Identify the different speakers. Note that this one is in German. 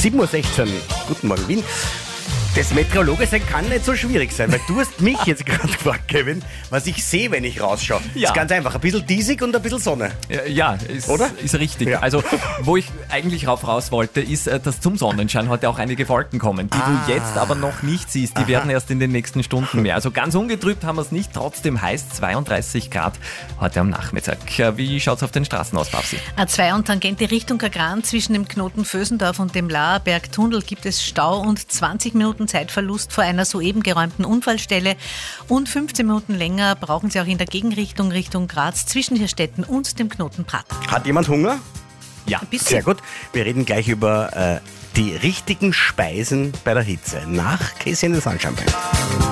Speaker 1: 7:16 Uhr. Guten Morgen, Wien. Das Meteorologe sein kann nicht so schwierig sein, weil du hast mich jetzt gerade gefragt, Kevin, was ich sehe, wenn ich rausschaue.
Speaker 2: Ja.
Speaker 1: Ist ganz einfach, ein bisschen diesig und ein bisschen Sonne.
Speaker 2: Ja, ist,
Speaker 1: Oder?
Speaker 2: ist richtig.
Speaker 1: Ja.
Speaker 2: Also, wo ich eigentlich raus wollte, ist, dass zum Sonnenschein heute auch einige Wolken kommen, die du jetzt aber noch nicht siehst. Die werden erst in den nächsten Stunden mehr. Also ganz ungetrübt haben wir es nicht, trotzdem heiß 32 Grad heute am Nachmittag. Wie schaut es auf den Straßen aus, Babsi?
Speaker 3: A2 und Tangente Richtung Kagran zwischen dem Knoten Vösendorf und dem Laerberg-Tunnel gibt es Stau und 20 Minuten Zeitverlust vor einer soeben geräumten Unfallstelle. Und 15 Minuten länger brauchen Sie auch in der Gegenrichtung Richtung Graz zwischen Hirstetten und dem Knoten Prat.
Speaker 1: Hat jemand Hunger?
Speaker 2: Ja.
Speaker 3: Bisschen.
Speaker 1: Sehr gut. Wir reden gleich über die richtigen Speisen bei der Hitze. Nach Casey and the Sunshine Band.